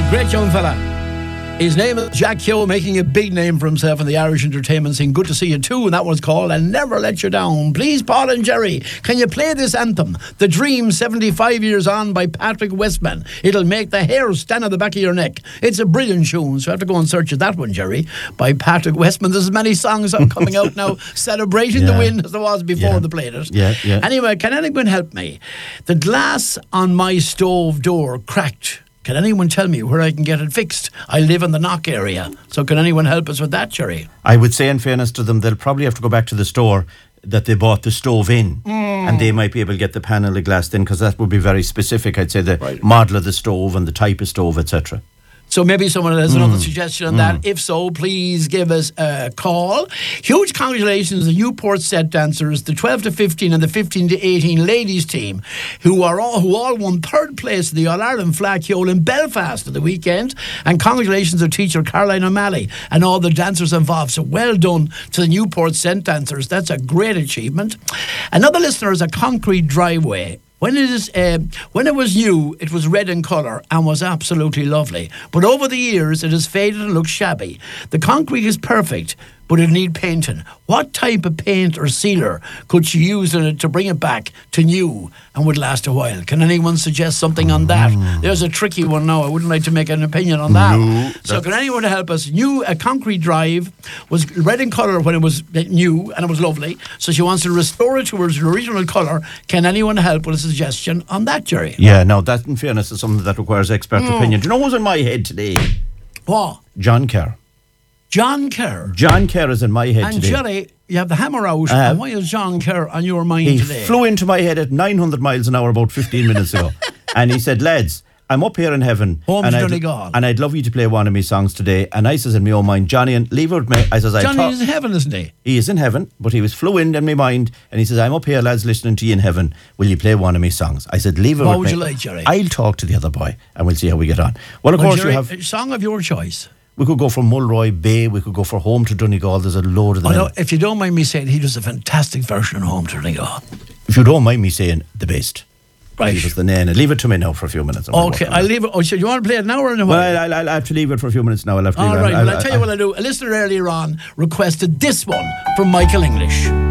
Great young fella. His name is Jack Keogh, making a big name for himself in the Irish entertainment scene. Good to see you too, and that one's called "I'll Never Let You Down." Please, Paul and Jerry, can you play this anthem, "The Dream 75 Years On" by Patrick Westman? It'll make the hair stand on the back of your neck. It's a brilliant tune, so I have to go and search it. That one, Jerry, by Patrick Westman. There's many songs that are coming out now celebrating the win as there was before they played it. Anyway, can anyone help me? The glass on my stove door cracked. Can anyone tell me where I can get it fixed? I live in the Knock area. So can anyone help us with that, Jerry? I would say, in fairness to them, they'll probably have to go back to the store that they bought the stove in, and they might be able to get the panel of glass in, because that would be very specific. I'd say the model of the stove and the type of stove, etc. So maybe someone has another suggestion on that. If so, please give us a call. Huge congratulations to the Newport set dancers, the 12 to 15 and the 15 to 18 ladies team, who all won third place in the All-Ireland Flag Hole in Belfast at the weekend. And congratulations to teacher Caroline O'Malley and all the dancers involved. So well done to the Newport set dancers. That's a great achievement. Another listener is a Concrete Driveway. When it was new, it was red in colour and was absolutely lovely. But over the years, it has faded and looks shabby. The concrete is perfect, but it needs painting. What type of paint or sealer could she use in it to bring it back to new and would last a while? Can anyone suggest something on that? There's a tricky one now. I wouldn't like to make an opinion on that. No, so can anyone help us? A Concrete Drive was red in colour when it was new and it was lovely. So she wants to restore it to its original colour. Can anyone help with a suggestion on that, Jerry? Yeah, no, that in fairness is something that requires expert opinion. Do you know what's in my head today? What? John Kerr. John Kerr. John Kerr is in my head today. And Jerry, you have the hammer out. And why is John Kerr on your mind today? He flew into my head at 900 miles an hour about 15 minutes ago. And he said, lads, I'm up here in heaven. Home to Donegal. And I'd love you to play one of my songs today. And I says in my own mind, Johnny, and leave it with me. I says, Johnny is in heaven, isn't he? He is in heaven, but he flew in my mind. And he says, I'm up here, lads, listening to you in heaven. Will you play one of my songs? I said, leave it with me. What would you like, Jerry? I'll talk to the other boy and we'll see how we get on. Well, of course, Jerry, you have a song of your choice. We could go for Mulroy Bay. We could go for Home to Donegal. There's a load of them. No, if you don't mind me saying, he does a fantastic version of Home to Donegal. If you don't mind me saying, the best. Right. Leave us the name. Leave it to me now for a few minutes. Okay, I'll leave it. Oh, so you want to play it now or in a while? Well, I'll have to leave it for a few minutes now. I'll have to leave it. All right, I'll tell you what I'll do. A listener earlier on requested this one from Michael English.